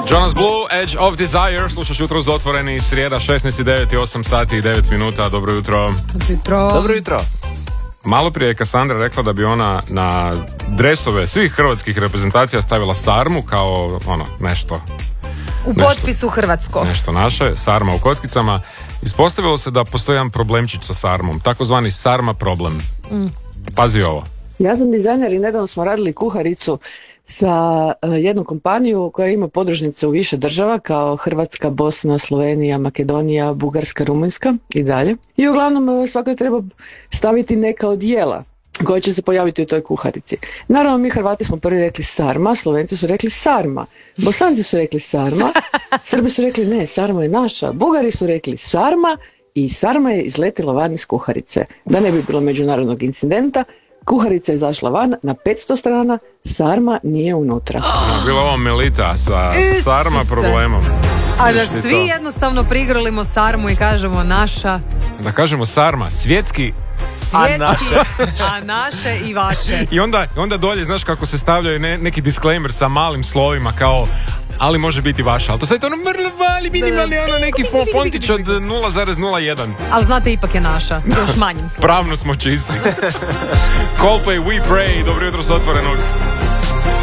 Jonas Blue, Edge of Desire. Slušaš Jutro uz otvoreni, srijeda 16:09 i 8 sati i 9 minuta. Dobro jutro. Dobro jutro. Malo prije je Kassandra rekla da bi ona na dresove svih hrvatskih reprezentacija stavila sarmu kao nešto u potpisu hrvatsko. Nešto naše, sarma u kockicama. Ispostavilo se da postoji jedan problemčić sa sarmom, takozvani sarma problem. Pazi ovo. Ja sam dizajner i nedavno smo radili kuharicu sa jednom kompaniju koja ima podružnice u više država kao Hrvatska, Bosna, Slovenija, Makedonija, Bugarska, Rumunjska i dalje. I uglavnom svakoj treba staviti neka od jela koja će se pojaviti u toj kuharici. Naravno, mi Hrvati smo prvi rekli sarma, Slovenci su rekli sarma, Bosanci su rekli sarma, Srbi su rekli ne, sarma je naša, Bugari su rekli sarma i sarma je izletila van iz kuharice. Da ne bi bilo međunarodnog incidenta, kuharica je izašla van na 500 strana, sarma nije unutra. Bila ovo Melita sa sarma problemom. A da svi jednostavno prigrlimo sarmu i kažemo naša. Da kažemo sarma, svjetski, a naše i vaše. I onda dolje, znaš kako se stavljaju neki disclaimer sa malim slovima kao ali može biti vaša, ali to sad je ono mali minimalni neki fontić od 0,01. Ali znate, ipak je naša, još manjim slovima. Pravno smo čisti. Coldplay, We Pray, dobro jutro s otvorenog.